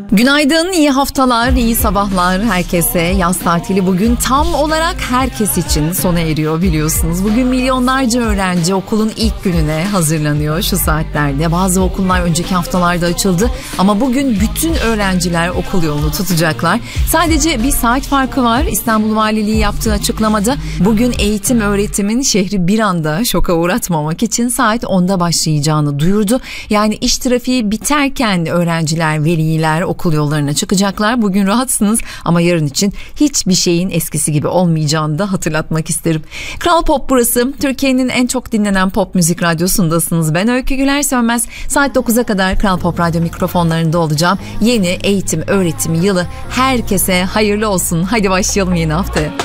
Günaydın, iyi haftalar, iyi sabahlar herkese. Yaz tatili bugün tam olarak herkes için sona eriyor biliyorsunuz. Bugün milyonlarca öğrenci okulun ilk gününe hazırlanıyor şu saatlerde. Bazı okullar önceki haftalarda açıldı ama bugün bütün öğrenciler okul yolunu tutacaklar. Sadece bir saat farkı var. İstanbul Valiliği yaptığı açıklamada bugün eğitim öğretimin şehri bir anda şoka uğratmamak için saat 10'da başlayacağını duyurdu. Yani iş trafiği biterken öğrenciler, veliler okul yollarına çıkacaklar. Bugün rahatsınız ama yarın için hiçbir şeyin eskisi gibi olmayacağını da hatırlatmak isterim. Kral Pop burası. Türkiye'nin en çok dinlenen pop müzik radyosundasınız. Ben Öykü Güler Sönmez. Saat 9'a kadar Kral Pop Radyo mikrofonlarında olacağım. Yeni eğitim öğretim yılı herkese hayırlı olsun. Hadi başlayalım yeni haftaya.